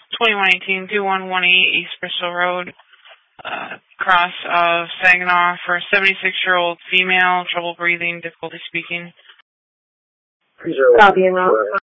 2118-2118 East Bristol Road, cross of Saginaw, for a 76-year-old female, trouble breathing, difficulty speaking. Copy and route.